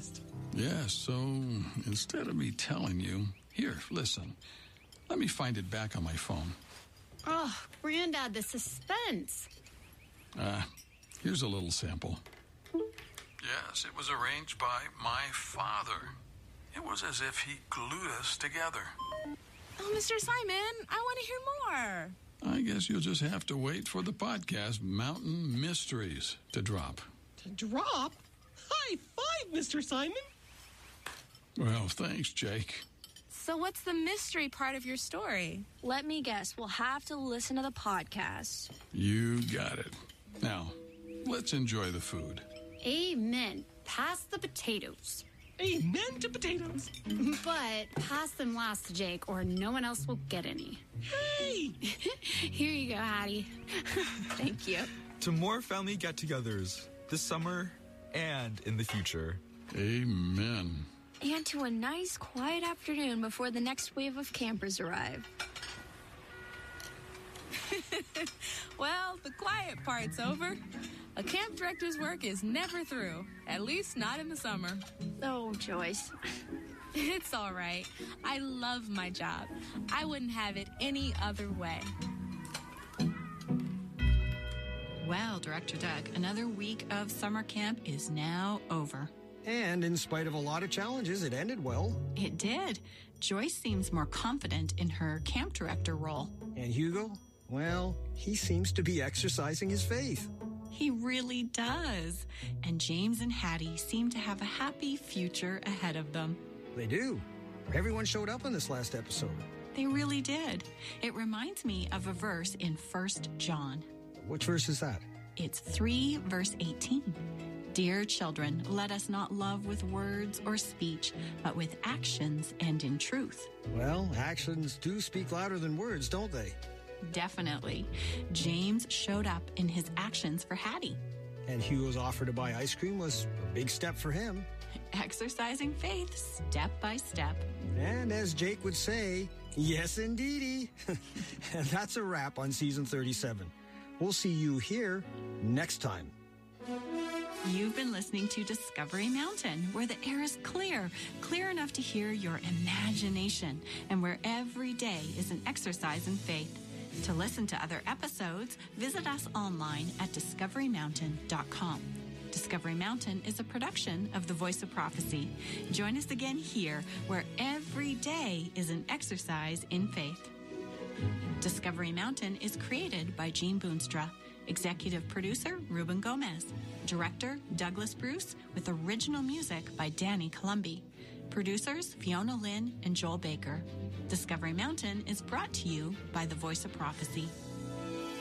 podcast. Yes, so instead of me telling you, here, listen. Let me find it back on my phone. Oh, Granddad, the suspense. Here's a little sample. Yes, it was arranged by my father. It was as if he glued us together. Oh, Mr. Simon, I want to hear more. I guess you'll just have to wait for the podcast Mountain Mysteries to drop. To drop? High five, Mr. Simon. Well, thanks, Jake. So what's the mystery part of your story? Let me guess. We'll have to listen to the podcast. You got it. Now, let's enjoy the food. Amen. Pass the potatoes. Amen to potatoes. But pass them last to Jake, or no one else will get any. Hey! Here you go, Hattie. Thank you. To more family get-togethers this summer and in the future. Amen. And to a nice, quiet afternoon before the next wave of campers arrive. Well, the quiet part's over. A camp director's work is never through, at least not in the summer. Oh, Joyce. It's all right. I love my job. I wouldn't have it any other way. Well, Director Doug, another week of summer camp is now over. And in spite of a lot of challenges, it ended well. It did. Joyce seems more confident in her camp director role. And Hugo? Well, he seems to be exercising his faith. He really does. And James and Hattie seem to have a happy future ahead of them. They do. Everyone showed up in this last episode. They really did. It reminds me of a verse in 1 John. Which verse is that? It's 3 verse 18. Dear children, let us not love with words or speech, but with actions and in truth. Well, actions do speak louder than words, don't they? Definitely. James showed up in his actions for Hattie. And Hugo's offer to buy ice cream was a big step for him. Exercising faith step by step. And as Jake would say, yes, indeedy. And that's a wrap on season 37. We'll see you here next time. You've been listening to Discovery Mountain, where the air is clear enough to hear your imagination, and where every day is an exercise in faith. To listen to other episodes, visit us online at discoverymountain.com. Discovery Mountain is a production of The Voice of Prophecy. Join us again here, where every day is an exercise in faith. Discovery Mountain is created by Jean Boonstra. Executive producer, Ruben Gomez. Director, Douglas Bruce, with original music by Danny Columbi. Producers, Fiona Lynn and Joel Baker. Discovery Mountain is brought to you by The Voice of Prophecy.